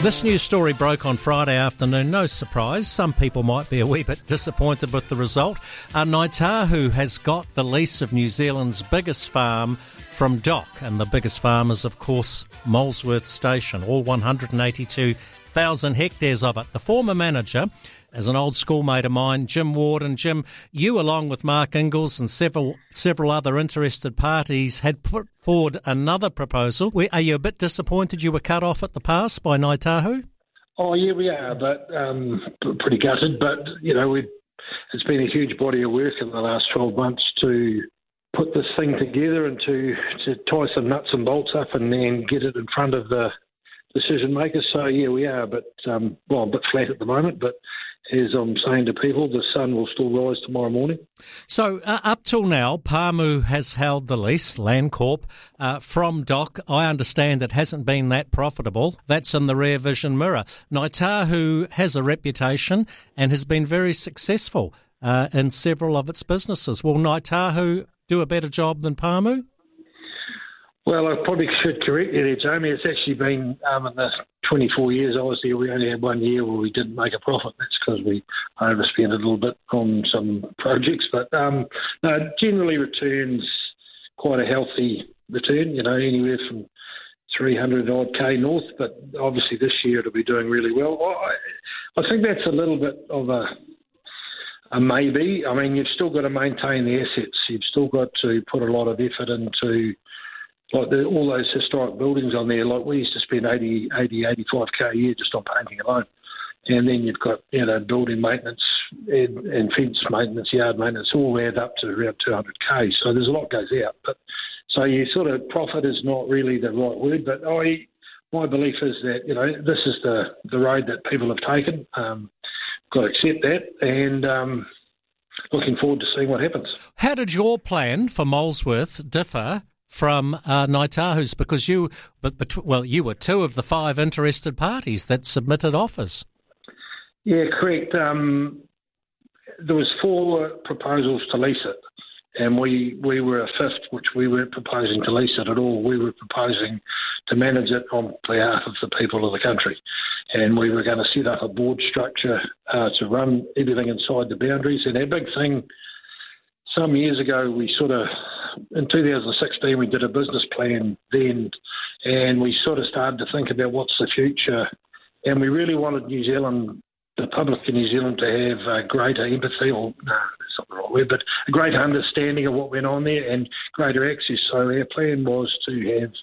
This news story broke on Friday afternoon. No surprise, some people might be a wee bit disappointed with the result. Ngāi Tahu has got the lease of New Zealand's biggest farm from DOC, and the biggest farm is, of course, Molesworth Station, all 182,000 hectares of it. The former manager is an old schoolmate of mine, Jim Ward. And Jim, you, along with Mark Ingalls and several other interested parties, had put forward another proposal. Are you a bit disappointed you were cut off at the pass by Ngāi Tahu? Oh, yeah, we are, but pretty gutted. But, you know, it's been a huge body of work in the last 12 months to put this thing together and to tie some nuts and bolts up and then get it in front of the decision makers. So, yeah, we are, but, a bit flat at the moment, but as I'm saying to people, the sun will still rise tomorrow morning. So up till now, Pāmu has held the lease, Landcorp, from DOC. I understand it hasn't been that profitable. That's in the rear vision mirror. Ngāi Tahu has a reputation and has been very successful in several of its businesses. Will Ngāi Tahu do a better job than Pāmu? Well, I probably should correct you there, Jamie. It's actually been in the 24 years I was there, we only had 1 year where we didn't make a profit. That's because we overspent a little bit on some projects. But no, generally returns quite a healthy return, you know, anywhere from 300 odd K north. But obviously this year it'll be doing really well. I think that's a little bit of a maybe. I mean, you've still got to maintain the assets. You've still got to put a lot of effort into all those historic buildings on there. Like we used to spend 85K a year just on painting alone. And then you've got, you know, building maintenance and fence maintenance, yard maintenance, all add up to around 200K. So there's a lot goes out. But so you sort of, profit is not really the right word, but my belief is that, you know, this is the road that people have taken. Got to accept that, and looking forward to seeing what happens. How did your plan for Molesworth differ from Ngāi Tahu's? Because you were two of the 5 interested parties that submitted offers. Yeah, correct. There was 4 proposals to lease it, and we were a 5th, which we weren't proposing to lease it at all. We were proposing to manage it on behalf of the people of the country, and we were going to set up a board structure to run everything inside the boundaries. And our big thing, some years ago, in 2016, we did a business plan then, and we sort of started to think about what's the future, and we really wanted New Zealand, the public in New Zealand, to have greater empathy, that's not the right word, but a greater understanding of what went on there and greater access. So our plan was to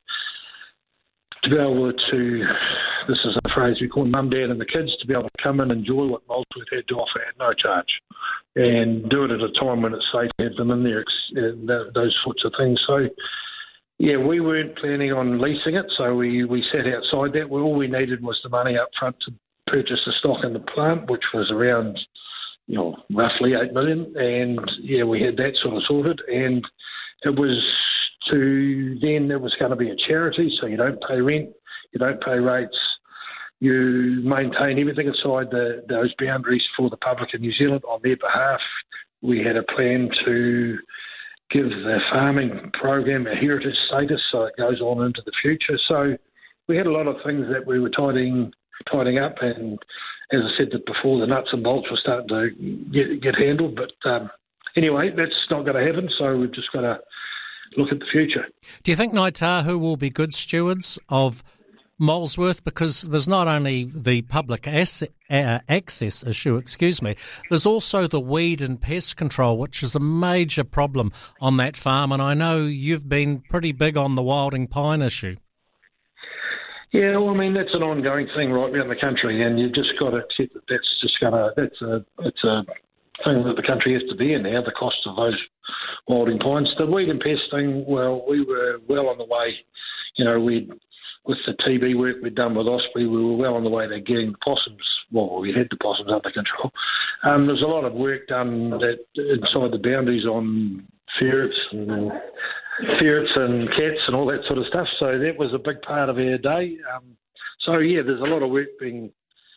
be able to, this is a phrase we call mum, dad and the kids, to be able to come and enjoy what Molesworth had to offer at no charge, and do it at a time when it's safe to have them in there, those sorts of things. So, yeah, we weren't planning on leasing it, so we sat outside that. All we needed was the money up front to purchase the stock in the plant, which was around, you know, roughly 8 million, and, yeah, we had that sort of sorted, and it was going to be a charity, so you don't pay rent, you don't pay rates, you maintain everything inside those boundaries for the public in New Zealand on their behalf. We had a plan to give the farming program a heritage status so it goes on into the future. So we had a lot of things that we were tidying up, and as I said before, the nuts and bolts were starting to get handled. But anyway, that's not going to happen, so we've just got to look at the future. Do you think Ngāi Tahu will be good stewards of Molesworth? Because there's not only the public access issue, there's also the weed and pest control, which is a major problem on that farm, and I know you've been pretty big on the wilding pine issue. Yeah, well, I mean, that's an ongoing thing right around the country, and you've just got to accept that it's a thing that the country has to be in now, the cost of those wilding pines. The weed and pest thing, well, we were well on the way. You know, with the TB work we'd done with Osprey, we were well on the way to getting the possums. Well, we had the possums under control. There's a lot of work done inside the boundaries on ferrets and cats and all that sort of stuff. So that was a big part of our day. So yeah, there's a lot of work being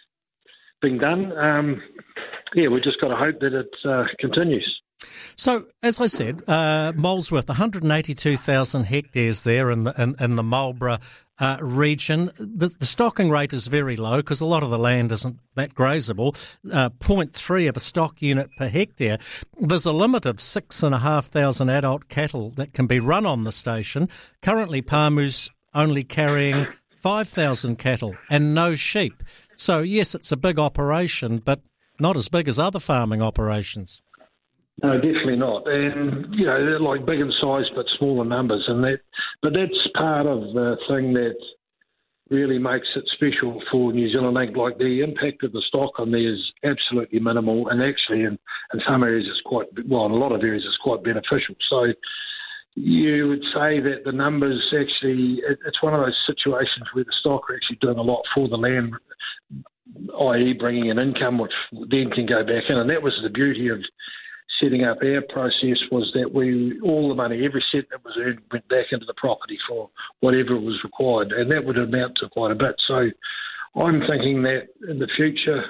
done. Yeah, we just got to hope that it continues. So, as I said, Molesworth, 182,000 hectares there in the Marlborough region, the stocking rate is very low because a lot of the land isn't that grazable, 0.3 of a stock unit per hectare. There's a limit of 6,500 adult cattle that can be run on the station. Currently, Pāmu's only carrying 5,000 cattle and no sheep. So, yes, it's a big operation, but not as big as other farming operations. No, definitely not. And, they're like big in size but smaller numbers. But that's part of the thing that really makes it special for New Zealand Inc. Like the impact of the stock on there is absolutely minimal, and actually in some areas in a lot of areas it's quite beneficial. So you would say that the numbers actually, it's one of those situations where the stock are actually doing a lot for the land, i.e. bringing in income, which then can go back in. And that was the beauty of setting up our process, was that all the money, every cent that was earned, went back into the property for whatever was required, and that would amount to quite a bit. So I'm thinking that in the future,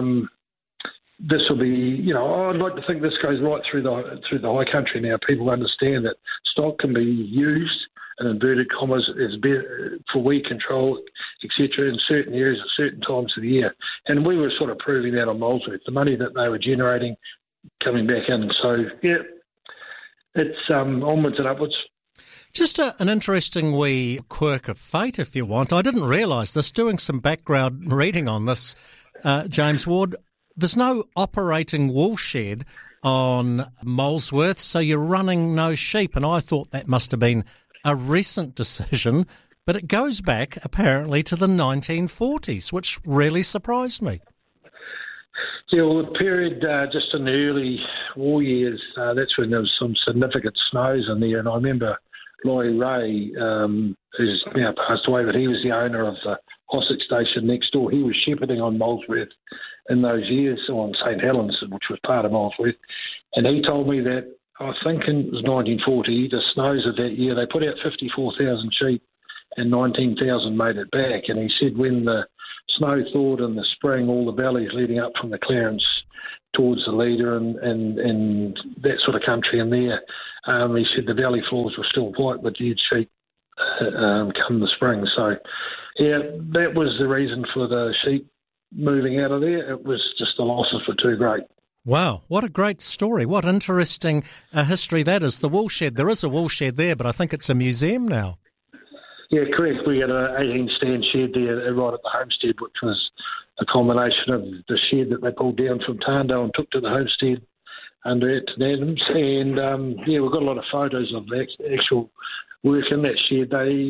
this will be, I'd like to think this goes right through the high country now. People understand that stock can be used, in inverted commas, for weed control, etc., in certain areas at certain times of the year. And we were sort of proving that on Molesworth, the money that they were generating coming back in. So, yeah, it's onwards and upwards. Just an interesting wee quirk of fate, if you want. I didn't realise this, doing some background reading on this, James Ward. There's no operating wool shed on Molesworth, so you're running no sheep, and I thought that must have been a recent decision, but it goes back apparently to the 1940s, which really surprised me. Yeah, well, the period just in the early war years, that's when there was some significant snows in there. And I remember Laurie Ray, who's now passed away, but he was the owner of the Hossack station next door. He was shepherding on Molesworth in those years, on St Helens, which was part of Molesworth. And he told me that, I think it was 1940, the snows of that year, they put out 54,000 sheep and 19,000 made it back. And he said when the snow thawed in the spring, all the valleys leading up from the Clarence towards the Leader and that sort of country in there, he said the valley floors were still white with dead sheep come the spring. So, yeah, that was the reason for the sheep moving out of there. It was just the losses were too great. Wow, what a great story. What interesting history that is. The wool shed, there is a wool shed there, but I think it's a museum now. Yeah, correct. We had an 18-stand shed there right at the homestead, which was a combination of the shed that they pulled down from Tando and took to the homestead under Acton Adams. And, we've got a lot of photos of the actual work in that shed.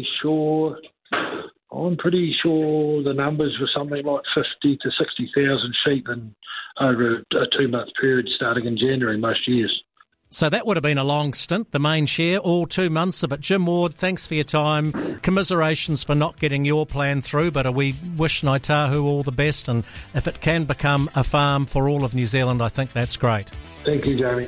I'm pretty sure the numbers were something like 50 to 60,000 sheep over a 2-month period starting in January most years. So that would have been a long stint, the main share, all 2 months of it. Jim Ward, thanks for your time. Commiserations for not getting your plan through, but we wish Ngāi Tahu all the best, and if it can become a farm for all of New Zealand, I think that's great. Thank you, Jamie.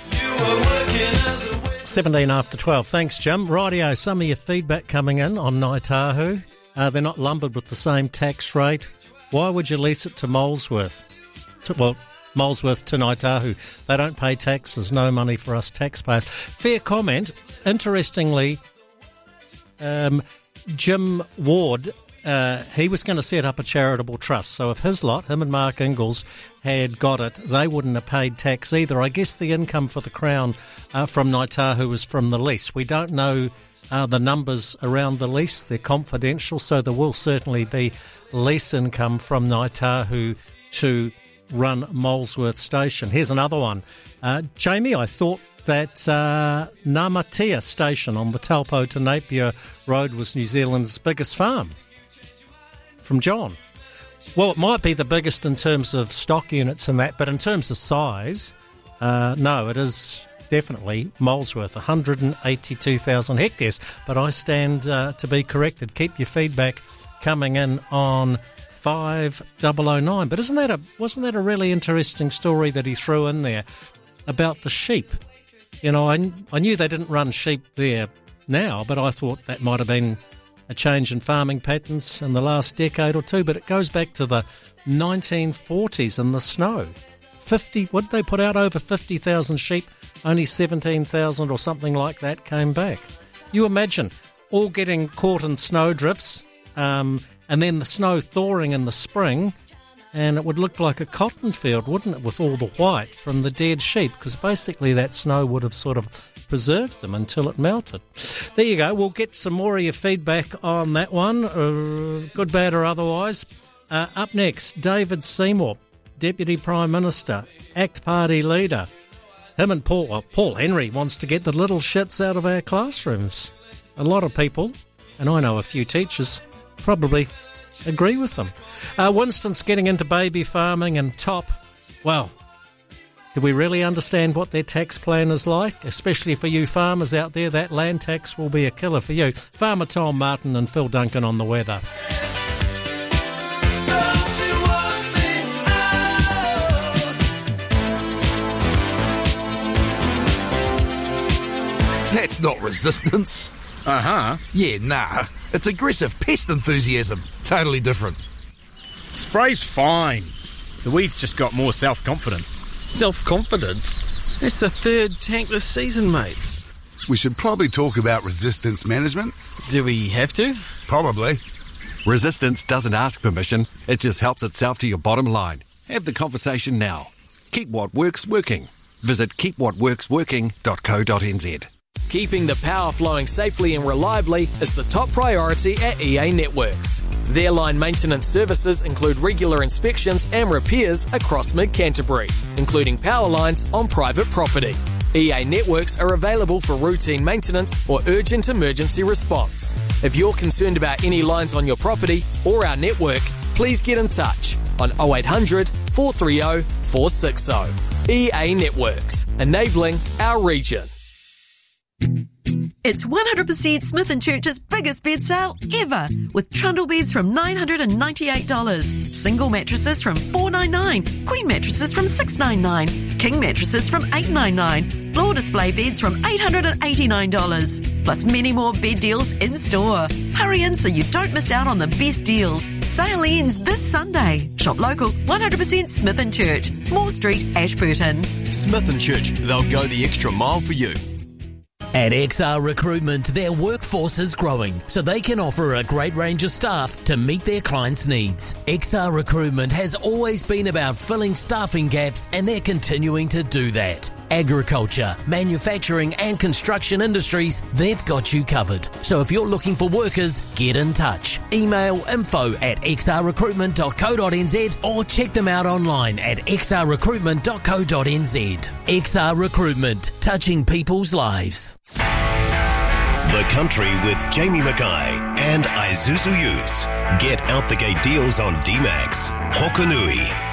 17 after 12. Thanks, Jim. Rightio, some of your feedback coming in on Ngāi Tahu. They're not lumbered with the same tax rate. Why would you lease it to Molesworth? Molesworth to Ngāi Tahu. They don't pay taxes, no money for us taxpayers. Fair comment. Interestingly, Jim Ward, he was going to set up a charitable trust. So if his lot, him and Mark Ingalls, had got it, they wouldn't have paid tax either. I guess the income for the Crown from Ngāi Tahu was from the lease. We don't know the numbers around the lease. They're confidential, so there will certainly be lease income from Ngāi Tahu to run Molesworth Station. Here's another one. Jamie, I thought that Ngāmatea Station on the Taupo to Napier Road was New Zealand's biggest farm. From John. Well, it might be the biggest in terms of stock units and that, but in terms of size, no, it is definitely Molesworth, 182,000 hectares. But I stand to be corrected. Keep your feedback coming in on 5009. But wasn't that a really interesting story that he threw in there about the sheep? You know, I knew they didn't run sheep there now, but I thought that might have been a change in farming patterns in the last decade or two. But it goes back to the 1940s and the snow. What did they put out? Over 50,000 sheep, only 17,000 or something like that came back. You imagine all getting caught in snowdrifts, and then the snow thawing in the spring, and it would look like a cotton field, wouldn't it, with all the white from the dead sheep, because basically that snow would have sort of preserved them until it melted. There you go. We'll get some more of your feedback on that one, good, bad or otherwise. Up next, David Seymour, Deputy Prime Minister, ACT Party leader. Him and Paul Henry wants to get the little shits out of our classrooms. A lot of people, and I know a few teachers, probably agree with them. Winston's getting into baby farming, and Top, well, do we really understand what their tax plan is like? Especially for you farmers out there, that land tax will be a killer for you. Farmer Tom Martin and Phil Duncan on the weather. That's not resistance. Uh-huh. Yeah, nah. It's aggressive pest enthusiasm. Totally different. Spray's fine. The weeds just got more self-confident. Self-confident? That's the third tank this season, mate. We should probably talk about resistance management. Do we have to? Probably. Resistance doesn't ask permission. It just helps itself to your bottom line. Have the conversation now. Keep what works working. Visit keepwhatworksworking.co.nz. Keeping the power flowing safely and reliably is the top priority at EA Networks. Their line maintenance services include regular inspections and repairs across mid-Canterbury, including power lines on private property. EA Networks are available for routine maintenance or urgent emergency response. If you're concerned about any lines on your property or our network, please get in touch on 0800 430 460. EA Networks, enabling our region. It's 100% Smith & Church's biggest bed sale ever, with trundle beds from $998, single mattresses from $499, queen mattresses from $699, king mattresses from $899, floor display beds from $889, plus many more bed deals in store. Hurry in so you don't miss out on the best deals. Sale ends this Sunday. Shop local, 100% Smith & Church, Moore Street, Ashburton. Smith & Church, they'll go the extra mile for you. At XR Recruitment, their workforce is growing, so they can offer a great range of staff to meet their clients' needs. XR Recruitment has always been about filling staffing gaps, and they're continuing to do that. Agriculture, manufacturing and construction industries, they've got you covered. So if you're looking for workers, get in touch. Email info@xrrecruitment.co.nz or check them out online at xrrecruitment.co.nz. XR Recruitment, touching people's lives. The Country with Jamie Mackay and Isuzu Utes. Get out the gate deals on D-Max, Hokanui,